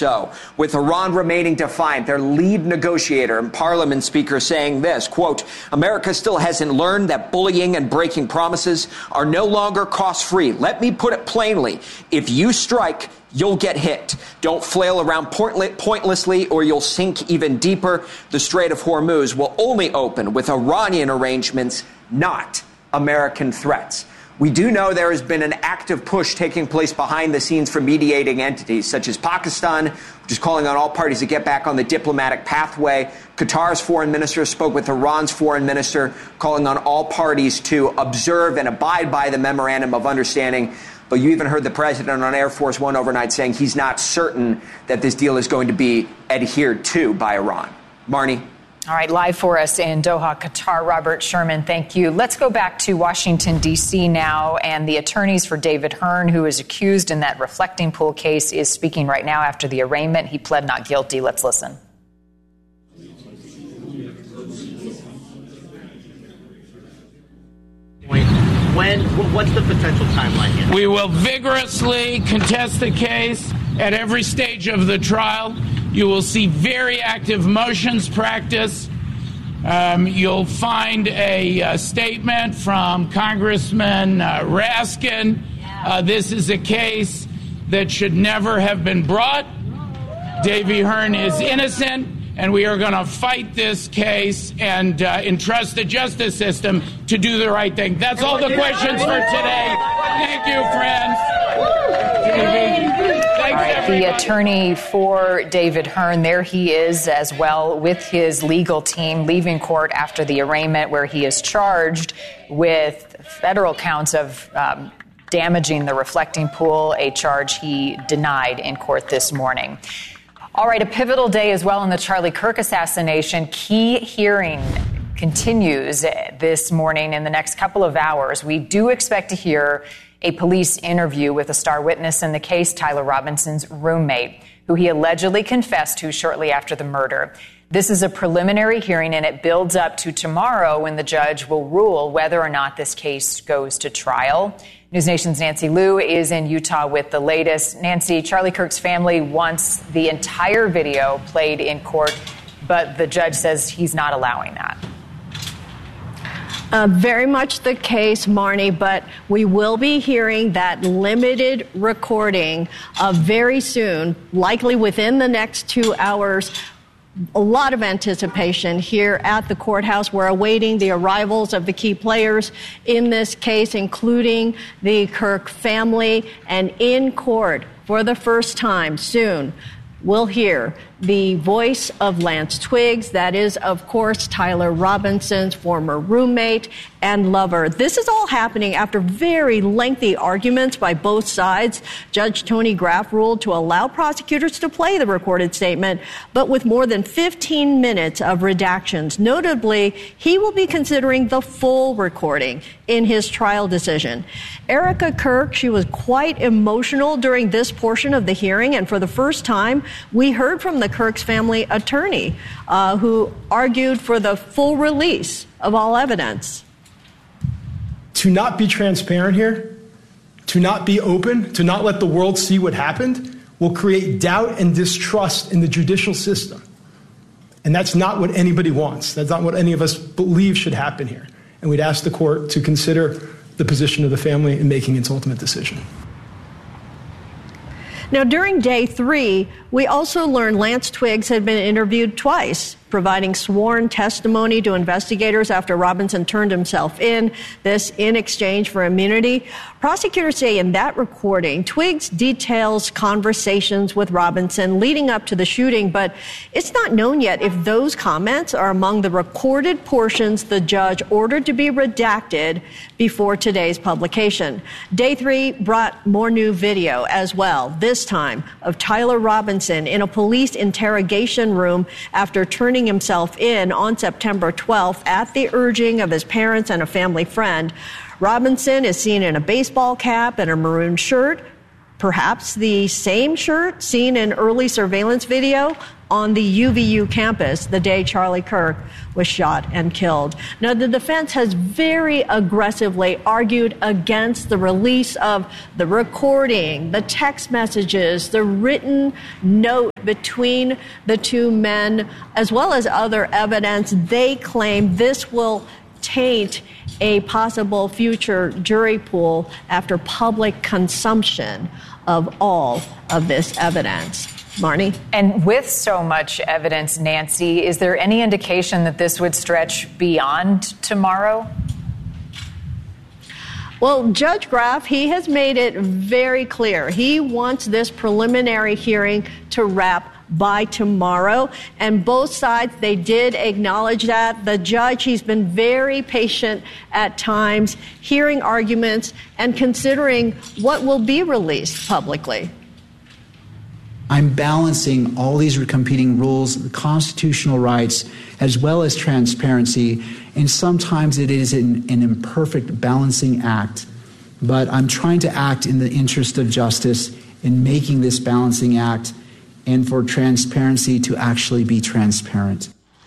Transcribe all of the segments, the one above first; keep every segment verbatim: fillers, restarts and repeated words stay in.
So, with Iran remaining defiant, their lead negotiator and parliament speaker saying this, quote, America still hasn't learned that bullying and breaking promises are no longer cost-free. Let me put it plainly. If you strike, you'll get hit. Don't flail around pointlessly or you'll sink even deeper. The Strait of Hormuz will only open with Iranian arrangements, not American threats. We do know there has been an active push taking place behind the scenes from mediating entities such as Pakistan, which is calling on all parties to get back on the diplomatic pathway. Qatar's foreign minister spoke with Iran's foreign minister, calling on all parties to observe and abide by the memorandum of understanding. But you even heard the president on Air Force One overnight saying he's not certain that this deal is going to be adhered to by Iran. Marnie. All right, live for us in Doha, Qatar, Robert Sherman, thank you. Let's go back to Washington, D C now, and the attorneys for David Hearn, who is accused in that reflecting pool case, is speaking right now after the arraignment. He pled not guilty. Let's listen. When, what's the potential timeline here? We will vigorously contest the case at every stage of the trial. You will see very active motions practice. Um, you'll find a, a statement from Congressman uh, Raskin. Uh, this is a case that should never have been brought. Davy Hearn is innocent, and we are going to fight this case and uh, entrust the justice system to do the right thing. That's all the questions for today. Thank you, friends. All right, the attorney for David Hearn, there he is as well with his legal team leaving court after the arraignment where he is charged with federal counts of um, damaging the reflecting pool, a charge he denied in court this morning. All right, a pivotal day as well in the Charlie Kirk assassination. Key hearing continues this morning in the next couple of hours. We do expect to hear a police interview with a star witness in the case, Tyler Robinson's roommate, who he allegedly confessed to shortly after the murder. This is a preliminary hearing, and it builds up to tomorrow when the judge will rule whether or not this case goes to trial. News Nation's Nancy Liu is in Utah with the latest. Nancy, Charlie Kirk's family wants the entire video played in court, but the judge says he's not allowing that. Uh, very much the case, Marnie, but we will be hearing that limited recording uh, very soon, likely within the next two hours. A lot of anticipation here at the courthouse. We're awaiting the arrivals of the key players in this case, including the Kirk family. And in court, for the first time soon, we'll hear the voice of Lance Twiggs. That is, of course, Tyler Robinson's former roommate and lover. This is all happening after very lengthy arguments by both sides. Judge Tony Graff ruled to allow prosecutors to play the recorded statement, but with more than fifteen minutes of redactions. Notably, he will be considering the full recording in his trial decision. Erica Kirk, she was quite emotional during this portion of the hearing, and for the first time, we heard from the Kirk's family attorney, uh, who argued for the full release of all evidence. To not be transparent here, to not be open, to not let the world see what happened, will create doubt and distrust in the judicial system. And that's not what anybody wants. That's not what any of us believe should happen here. And we'd ask the court to consider the position of the family in making its ultimate decision. Now, during day three, we also learned Lance Twiggs had been interviewed twice, providing sworn testimony to investigators after Robinson turned himself in, this in exchange for immunity. Prosecutors say in that recording, Twiggs details conversations with Robinson leading up to the shooting, but it's not known yet if those comments are among the recorded portions the judge ordered to be redacted before today's publication. Day three brought more new video as well, this time of Tyler Robinson in a police interrogation room after turning himself in on September twelfth at the urging of his parents and a family friend. Robinson is seen in a baseball cap and a maroon shirt, perhaps the same shirt seen in early surveillance video on the U V U campus the day Charlie Kirk was shot and killed. Now, the defense has very aggressively argued against the release of the recording, the text messages, the written note between the two men, as well as other evidence. They claim this will taint a possible future jury pool after public consumption of all of this evidence. Marnie? And with so much evidence, Nancy, is there any indication that this would stretch beyond tomorrow? Well, Judge Graff, he has made it very clear. He wants this preliminary hearing to wrap by tomorrow. And both sides, they did acknowledge that. The judge, he's been very patient at times, hearing arguments and considering what will be released publicly. I'm balancing all these competing rules, the constitutional rights, as well as transparency. And sometimes it is an, an imperfect balancing act. But I'm trying to act in the interest of justice in making this balancing act and for transparency to actually be transparent.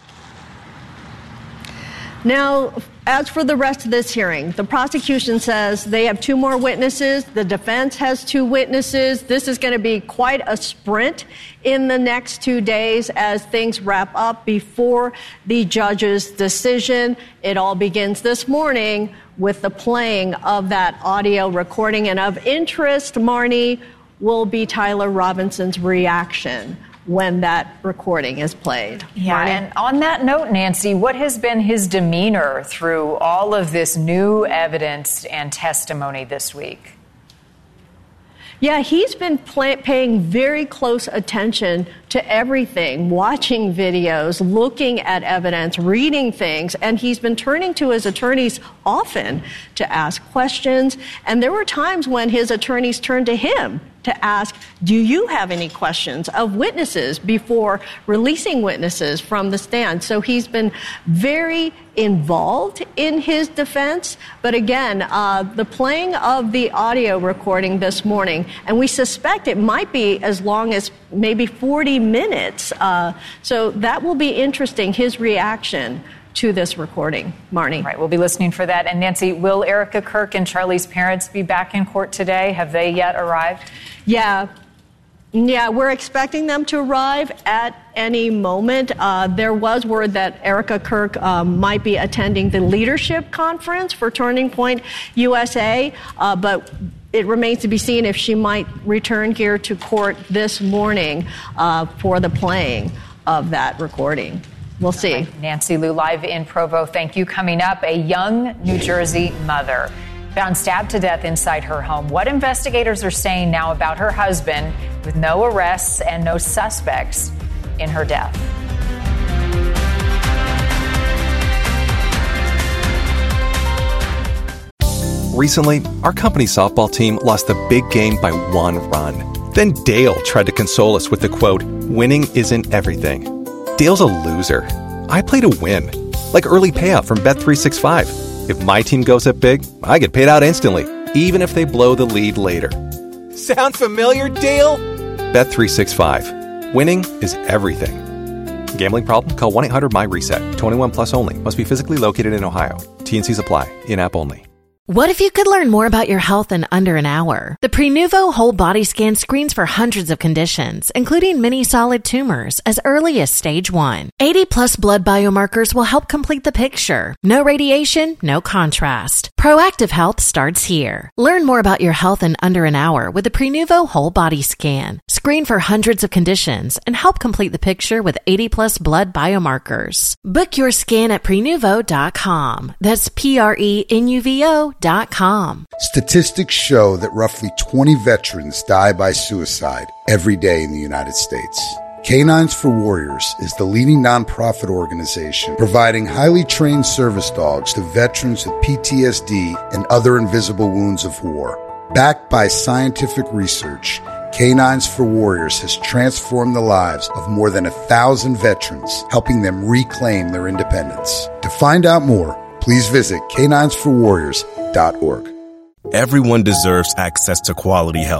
Now, as for the rest of this hearing, the prosecution says they have two more witnesses. The defense has two witnesses. This is going to be quite a sprint in the next two days as things wrap up before the judge's decision. It all begins this morning with the playing of that audio recording. And of interest, Marnie, will be Tyler Robinson's reaction when that recording is played. Yeah, Marnie? And on that note, Nancy, what has been his demeanor through all of this new evidence and testimony this week? Yeah, he's been play- paying very close attention to everything, watching videos, looking at evidence, reading things, and he's been turning to his attorneys often to ask questions. And there were times when his attorneys turned to him to ask, do you have any questions of witnesses before releasing witnesses from the stand? So he's been very involved in his defense. But again, uh, the playing of the audio recording this morning, and we suspect it might be as long as maybe forty minutes. Uh, so that will be interesting, his reaction to this recording. Marnie. Right, we'll be listening for that. And Nancy, will Erica Kirk and Charlie's parents be back in court today? Have they yet arrived? Yeah. Yeah, we're expecting them to arrive at any moment. Uh, there was word that Erica Kirk um, might be attending the leadership conference for Turning Point U S A, uh, but it remains to be seen if she might return here to court this morning uh, for the playing of that recording. We'll see. Right. Nancy Liu, live in Provo. Thank you. Coming up, a young New Jersey mother found stabbed to death inside her home. What investigators are saying now about her husband with no arrests and no suspects in her death. Recently, our company's softball team lost the big game by one run. Then Dale tried to console us with the quote, "Winning isn't everything." Dale's a loser. I play to win. Like early payout from Bet three sixty-five. If my team goes up big, I get paid out instantly, even if they blow the lead later. Sound familiar, Dale? Bet three sixty-five. Winning is everything. Gambling problem? Call one eight hundred my reset. twenty-one plus only. Must be physically located in Ohio. T and C's apply. In-app only. What if you could learn more about your health in under an hour? The Prenuvo Whole Body Scan screens for hundreds of conditions, including many solid tumors, as early as stage one. eighty plus blood biomarkers will help complete the picture. No radiation, no contrast. Proactive health starts here. Learn more about your health in under an hour with the Prenuvo Whole Body Scan. Screen for hundreds of conditions and help complete the picture with eighty plus blood biomarkers. Book your scan at prenuvo dot com. That's P R E N U V O dot com. Statistics show that roughly twenty veterans die by suicide every day in the United States. Canines for Warriors is the leading nonprofit organization providing highly trained service dogs to veterans with P T S D and other invisible wounds of war. Backed by scientific research, Canines for Warriors has transformed the lives of more than a thousand veterans, helping them reclaim their independence. To find out more, please visit canines for warriors dot org. Everyone deserves access to quality health.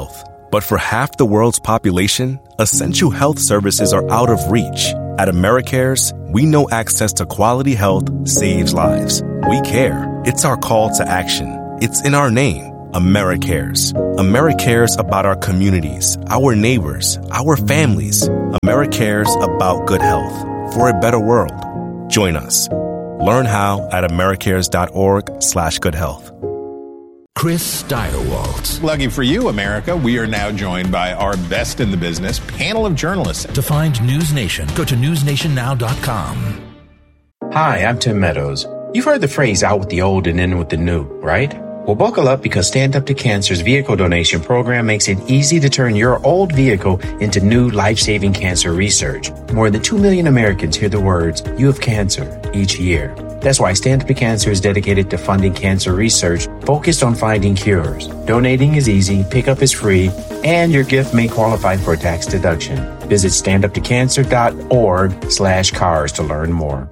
But for half the world's population, essential health services are out of reach. At AmeriCares, we know access to quality health saves lives. We care. It's our call to action. It's in our name, AmeriCares. AmeriCares about our communities, our neighbors, our families. AmeriCares about good health for a better world. Join us. Learn how at americares.org slash good health. Chris Steigerwald. Lucky for you, America, we are now joined by our best in the business panel of journalists. To find News Nation, go to news nation now dot com. Hi, I'm Tim Meadows. You've heard the phrase out with the old and in with the new, right? Well, buckle up because Stand Up to Cancer's vehicle donation program makes it easy to turn your old vehicle into new life-saving cancer research. More than two million Americans hear the words, "You have cancer," each year. That's why Stand Up to Cancer is dedicated to funding cancer research focused on finding cures. Donating is easy, pickup is free, and your gift may qualify for a tax deduction. Visit standuptocancer.org slash cars to learn more.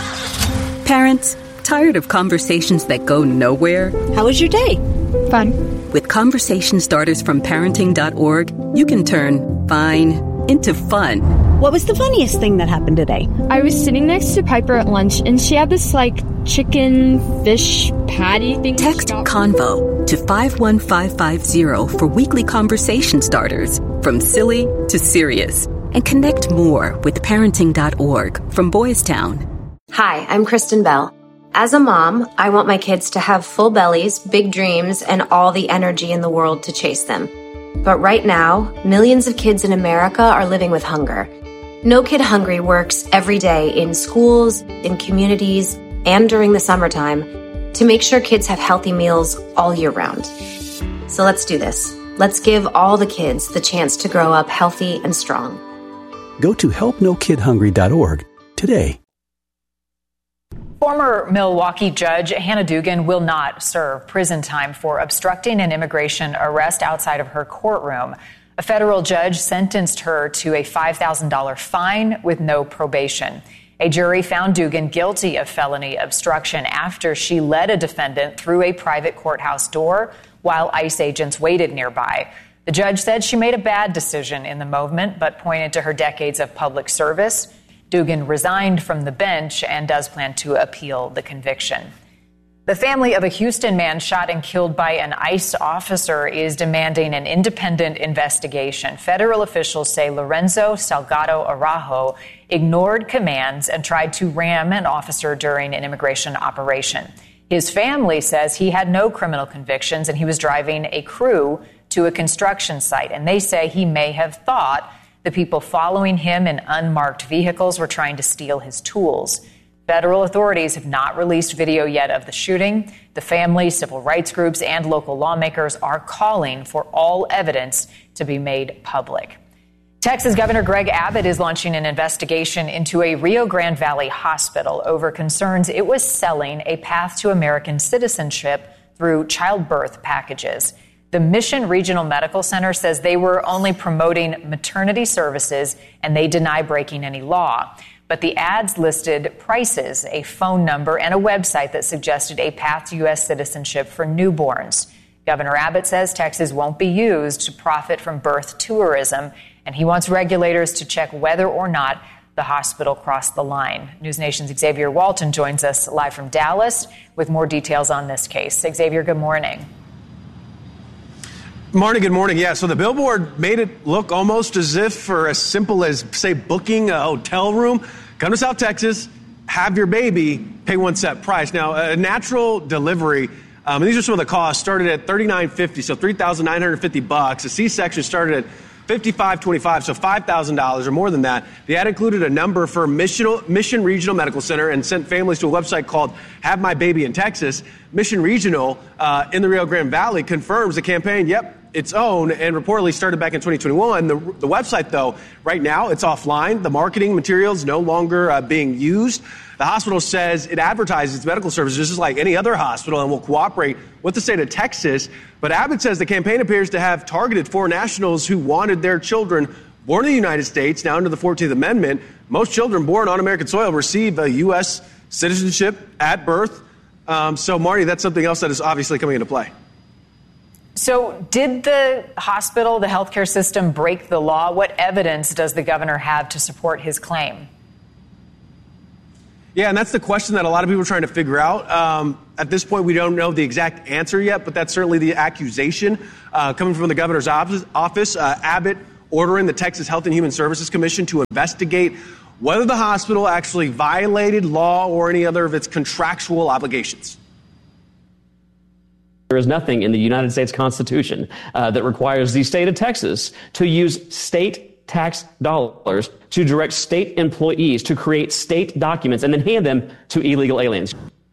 Parents, tired of conversations that go nowhere? How was your day? Fun. With conversation starters from parenting dot org, you can turn fine into fun. What was the funniest thing that happened today? I was sitting next to Piper at lunch, and she had this, like, chicken fish patty thing. Text CONVO to five one five five zero for weekly conversation starters, from silly to serious. And connect more with parenting dot org from Boys Town. Hi, I'm Kristen Bell. As a mom, I want my kids to have full bellies, big dreams, and all the energy in the world to chase them. But right now, millions of kids in America are living with hunger. No Kid Hungry works every day in schools, in communities, and during the summertime to make sure kids have healthy meals all year round. So let's do this. Let's give all the kids the chance to grow up healthy and strong. Go to help no kid hungry dot org today. Former Milwaukee judge Hannah Dugan will not serve prison time for obstructing an immigration arrest outside of her courtroom. A federal judge sentenced her to a five thousand dollars fine with no probation. A jury found Dugan guilty of felony obstruction after she led a defendant through a private courthouse door while ICE agents waited nearby. The judge said she made a bad decision in the moment, but pointed to her decades of public service. Dugan resigned from the bench and does plan to appeal the conviction. The family of a Houston man shot and killed by an ICE officer is demanding an independent investigation. Federal officials say Lorenzo Salgado Araujo ignored commands and tried to ram an officer during an immigration operation. His family says he had no criminal convictions and he was driving a crew to a construction site. And they say he may have thought the people following him in unmarked vehicles were trying to steal his tools. Federal authorities have not released video yet of the shooting. The family, civil rights groups, and local lawmakers are calling for all evidence to be made public. Texas Governor Greg Abbott is launching an investigation into a Rio Grande Valley hospital over concerns it was selling a path to American citizenship through childbirth packages. The Mission Regional Medical Center says they were only promoting maternity services and they deny breaking any law. But the ads listed prices, a phone number, and a website that suggested a path to U S citizenship for newborns. Governor Abbott says Texas won't be used to profit from birth tourism, and he wants regulators to check whether or not the hospital crossed the line. News Nation's Xavier Walton joins us live from Dallas with more details on this case. Xavier, good morning. Marnie, good morning. Yeah, so the billboard made it look almost as if, for as simple as, say, booking a hotel room, come to South Texas, have your baby, pay one set price. Now, a natural delivery, um, and these are some of the costs, started at thirty-nine fifty, so three thousand nine hundred fifty bucks. A C-section started at fifty-five twenty-five, so five thousand dollars or more than that. The ad included a number for Mission, Mission Regional Medical Center and sent families to a website called Have My Baby in Texas. Mission Regional uh, in the Rio Grande Valley confirms the campaign, yep, its own, and reportedly started back in twenty twenty-one. The, the website, though, right now, it's offline. The marketing materials no longer uh, being used. The hospital says it advertises its medical services just like any other hospital and will cooperate with the state of Texas. But Abbott says the campaign appears to have targeted foreign nationals who wanted their children born in the United States. Now, under the fourteenth Amendment, most children born on American soil receive a U S citizenship at birth. Um, so, Marty, that's something else that is obviously coming into play. So did the hospital, the healthcare system, break the law? What evidence does the governor have to support his claim? Yeah, and that's the question that a lot of people are trying to figure out. Um, at this point, we don't know the exact answer yet, but that's certainly the accusation uh, coming from the governor's office. office uh, Abbott ordering the Texas Health and Human Services Commission to investigate whether the hospital actually violated law or any other of its contractual obligations. There is nothing in the United States Constitution uh, that requires the state of Texas to use state tax dollars to direct state employees to create state documents and then hand them to illegal aliens.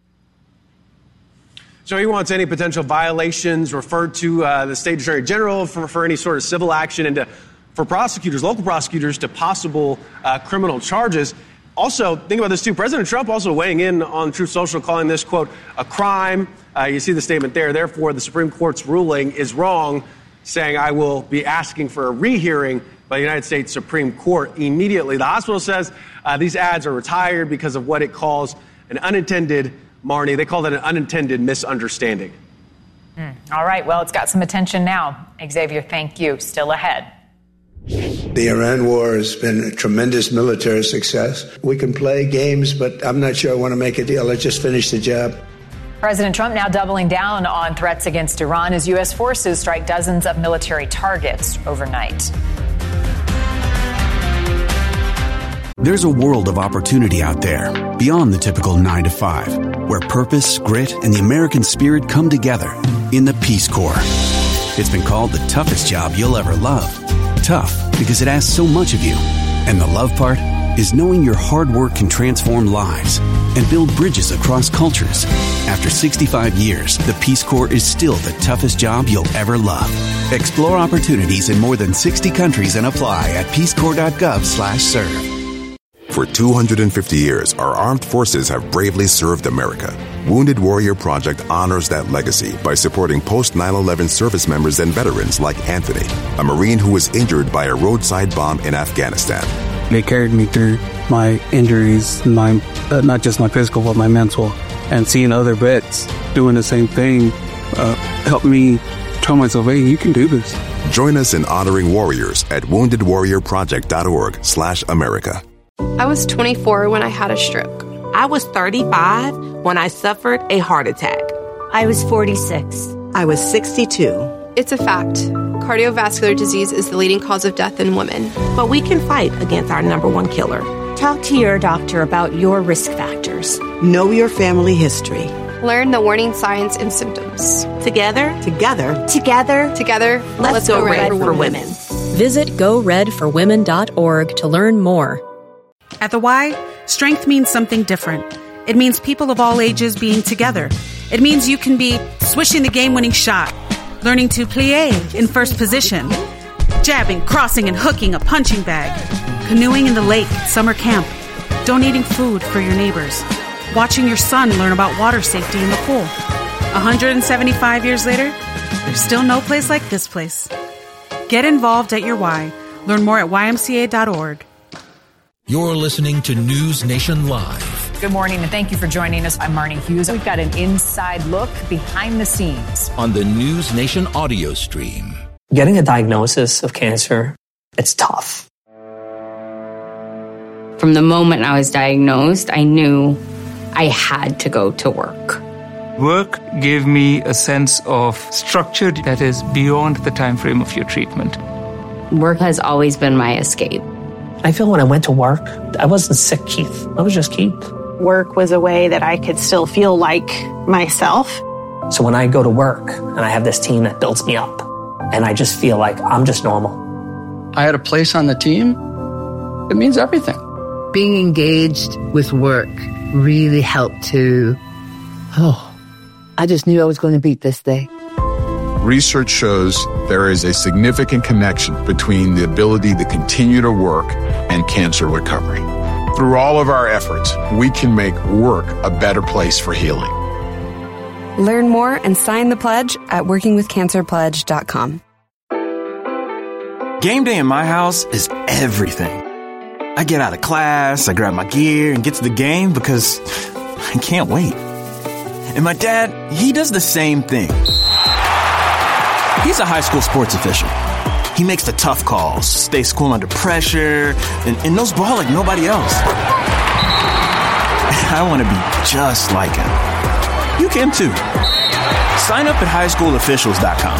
So he wants any potential violations referred to uh, the state attorney general for, for any sort of civil action and to, for prosecutors, local prosecutors, to possible uh, criminal charges. Also, think about this too. President Trump also weighing in on Truth Social, calling this, quote, a crime. Uh, you see the statement there. Therefore, the Supreme Court's ruling is wrong, saying I will be asking for a rehearing by the United States Supreme Court immediately. The hospital says uh, these ads are retired because of what it calls an unintended, Marnie, they call it an unintended misunderstanding. Mm. All right. Well, it's got some attention now. Xavier, thank you. Still ahead. The Iran war has been a tremendous military success. We can play games, but I'm not sure I want to make a deal. Let's just finish the job. President Trump now doubling down on threats against Iran as U S forces strike dozens of military targets overnight. There's a world of opportunity out there beyond the typical nine to five, where purpose, grit, and the American spirit come together in the Peace Corps. It's been called the toughest job you'll ever love. Tough because it asks so much of you. And the love part is knowing your hard work can transform lives and build bridges across cultures. After sixty-five years, the Peace Corps is still the toughest job you'll ever love. Explore opportunities in more than sixty countries and apply at peacecorps.gov slash serve. For two hundred fifty years, our armed forces have bravely served America. Wounded Warrior Project honors that legacy by supporting post nine eleven service members and veterans like Anthony, a Marine who was injured by a roadside bomb in Afghanistan. They carried me through my injuries, my uh, not just my physical, but my mental. And seeing other vets doing the same thing uh, helped me tell myself, hey, you can do this. Join us in honoring warriors at wounded warrior project dot org slash America. I was twenty-four when I had a stroke. I was thirty-five when I suffered a heart attack. I was forty-six. I was sixty-two. It's a fact. Cardiovascular disease is the leading cause of death in women. But we can fight against our number one killer. Talk to your doctor about your risk factors. Know your family history. Learn the warning signs and symptoms. Together, together, together, together, let's, let's go, go red, red for, for women. women. Visit go red for women dot org to learn more. At the Y, strength means something different. It means people of all ages being together. It means you can be swishing the game-winning shot, learning to plie in first position, jabbing, crossing, and hooking a punching bag, canoeing in the lake at summer camp, donating food for your neighbors, watching your son learn about water safety in the pool. one hundred seventy-five years later, there's still no place like this place. Get involved at your Y. Learn more at y m c a dot org. You're listening to News Nation Live. Good morning, and thank you for joining us. I'm Marnie Hughes. We've got an inside look behind the scenes on the News Nation audio stream. Getting a diagnosis of cancer, it's tough. From the moment I was diagnosed, I knew I had to go to work. Work gave me a sense of structure that is beyond the time frame of your treatment. Work has always been my escape. I feel when I went to work, I wasn't sick Keith. I was just Keith. Work was a way that I could still feel like myself. So when I go to work and I have this team that builds me up and I just feel like I'm just normal. I had a place on the team. It means everything. Being engaged with work really helped to, oh, I just knew I was going to beat this day. Research shows there is a significant connection between the ability to continue to work and cancer recovery. Through all of our efforts, we can make work a better place for healing. Learn more and sign the pledge at working with cancer pledge dot com. Game day in my house is everything. I get out of class, I grab my gear, and get to the game because I can't wait. And my dad, he does the same thing. He's a high school sports official. He makes the tough calls, stays cool under pressure, and, and knows ball like nobody else. I want to be just like him. You can too. Sign up at high school officials dot com.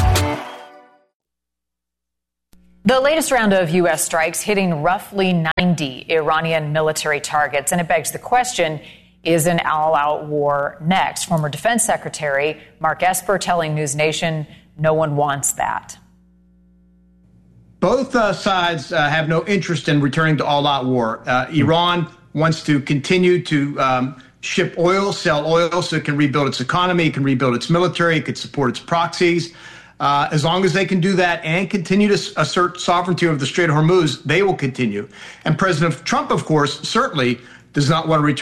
The latest round of U S strikes hitting roughly ninety Iranian military targets, and it begs the question, is an all-out war next? Former Defense Secretary Mark Esper telling News Nation no one wants that. Both uh, sides uh, have no interest in returning to all-out war. Uh, Iran wants to continue to um, ship oil, sell oil so it can rebuild its economy, it can rebuild its military, it can support its proxies. Uh, as long as they can do that and continue to assert sovereignty over the Strait of Hormuz, they will continue. And President Trump, of course, certainly does not want to return